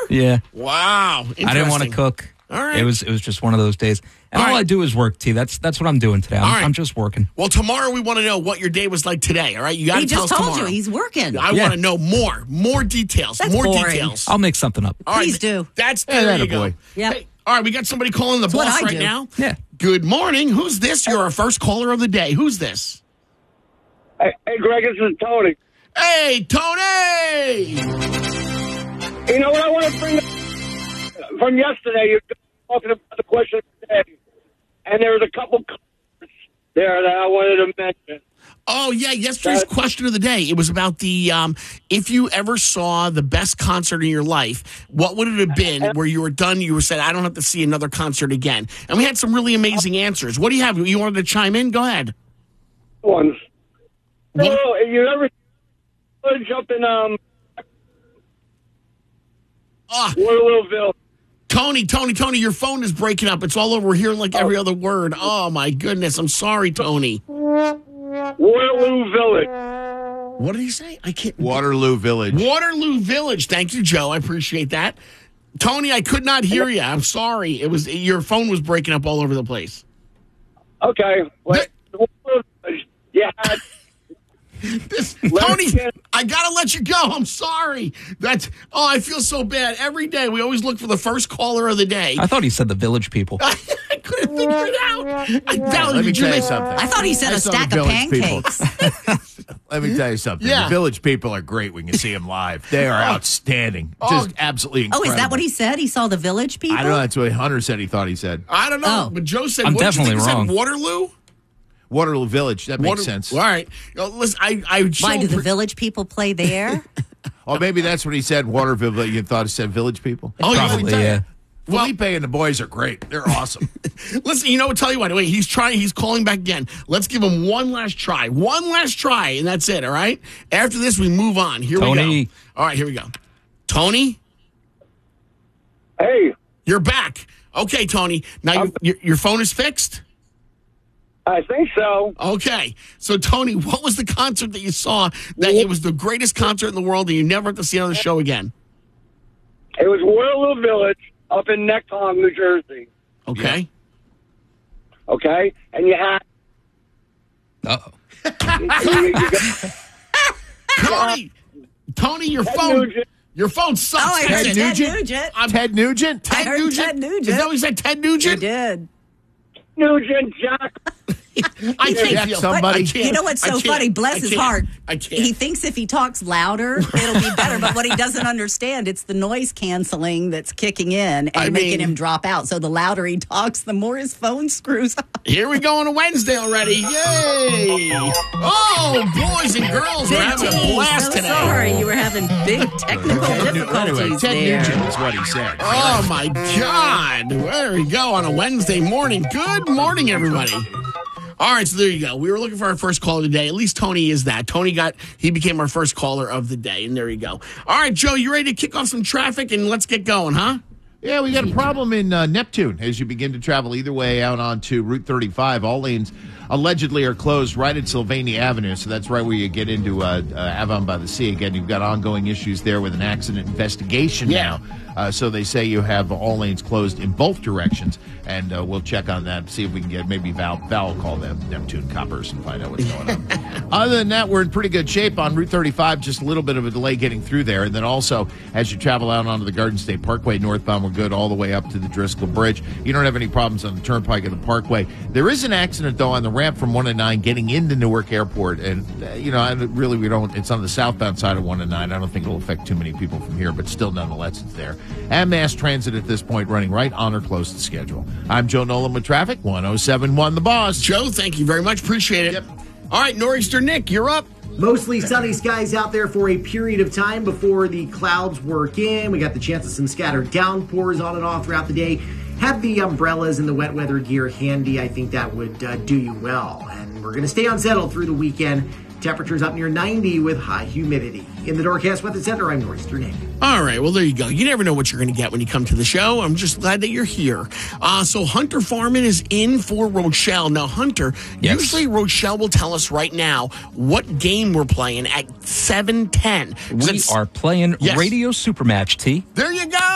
Yeah. Wow. I didn't want to cook. All right. It was just one of those days. And all I do is work, T. That's what I'm doing today. I'm just working. Well, tomorrow we want to know what your day was like today, all right? You got to tell us tomorrow. He just told you he's working. I want to know more details. That's more boring. details. I'll make something up. All right, Please do. There you go. Yep. Hey, all right, we got somebody calling the boss right now. Yeah. Good morning. Who's this? You're our first caller of the day. Who's this? Hey, Greg, this is Tony. Hey, Tony! You know what I want to bring up from yesterday? You're talking about the question of the day, and there was a couple there that I wanted to mention. Oh, yeah, yesterday's question of the day. It was about the, if you ever saw the best concert in your life, what would it have been where you were done, you were said, I don't have to see another concert again? And we had some really amazing answers. What do you have? You wanted to chime in? Go ahead. Ones. So, you ever jump in, Waterlooville? Tony, your phone is breaking up. It's all over. We're hearing like every other word. Oh, my goodness. I'm sorry, Tony. Waterloo Village. What did he say? I can't. Waterloo Village. Waterloo Village. Thank you, Joe. I appreciate that. Tony, I could not hear you. I'm sorry. It was your phone was breaking up all over the place. Okay. Yeah. Tony, I gotta let you go. I'm sorry. I feel so bad. Every day we always look for the first caller of the day. I thought he said the Village People. I couldn't figure it out. Let me tell you something. I thought he said a stack of pancakes. Let me tell you something. Yeah. The Village People are great when you see them live. They are outstanding. Just absolutely incredible. Oh, is that what he said? He saw the Village People? I don't know. That's what Hunter said he thought he said. I don't know, but Joe said, I'm what definitely did you think wrong. He said Waterloo? Waterloo Village. That makes sense. All right. Listen, Why do the Village People play there? Oh, maybe that's what he said. Waterville. You thought he said Village People? Oh, Probably, yeah. Felipe and the boys are great. They're awesome. Listen, you know what? Tell you what. Wait, he's calling back again. Let's give him one last try, and that's it. All right. After this, we move on. Here we go. All right, here we go. Tony, Hey, you're back. Okay, Tony. Now your phone is fixed. I think so. Okay. So, Tony, what was the concert that you saw that it was the greatest concert in the world and you never have to see another show again? It was Waterloo Village up in Necton, New Jersey. Okay. Okay? And you had... Uh-oh. Tony, your phone sucks. Oh, I heard Ted Ted Nugent? Nugent. Ted Nugent? I heard Ted Nugent. Is that what you said, Ted Nugent? You did. Nugent, Jack. I can't feel somebody. You know what's so funny? Bless his heart. I can't. He thinks if he talks louder, it'll be better. But what he doesn't understand, it's the noise canceling that's kicking in and making him drop out. So the louder he talks, the more his phone screws up. Here we go on a Wednesday already. Yay! Oh, boys and girls, we're having a blast today. Sorry, you were having big technical difficulties Anyway, Ted there. Nugent is what he said. Oh, my God. There we go on a Wednesday morning. Good morning, everybody. All right, so there you go. We were looking for our first caller today. At least Tony is that. He became our first caller of the day, and there you go. All right, Joe, you ready to kick off some traffic, and let's get going, huh? Yeah, we got a problem in Neptune as you begin to travel either way out onto Route 35. All lanes allegedly are closed right at Sylvania Avenue, so that's right where you get into Avon by the Sea. Again, you've got ongoing issues there with an accident investigation now. So they say you have all lanes closed in both directions, and we'll check on that, see if we can get maybe Val will call them Neptune coppers and find out what's going on. Other than that, we're in pretty good shape on Route 35, just a little bit of a delay getting through there. And then also, as you travel out onto the Garden State Parkway northbound, we're good all the way up to the Driscoll Bridge. You don't have any problems on the Turnpike or the Parkway. There is an accident, though, on the ramp from 109 getting into Newark Airport. And, we don't, it's on the southbound side of 109. I don't think it'll affect too many people from here, but still, nonetheless, it's there. And mass transit at this point running right on or close to schedule. I'm Joe Nolan with traffic, 107.1 The Boss. Joe, thank you very much. Appreciate it. Yep. All right, Nor'easter Nick, you're up. Mostly sunny skies out there for a period of time before the clouds work in. We got the chance of some scattered downpours on and off throughout the day. Have the umbrellas and the wet weather gear handy. I think that would do you well. And we're going to stay unsettled through the weekend. Temperatures up near 90 with high humidity. In the Doorcast Weather Center, I'm Nor'easter Nick. All right, well, there you go. You never know what you're going to get when you come to the show. I'm just glad that you're here. So Hunter Farman is in for Rochelle. Now, Hunter, usually Rochelle will tell us right now what game we're playing at 7:10. We are playing Radio Supermatch, T. There you go.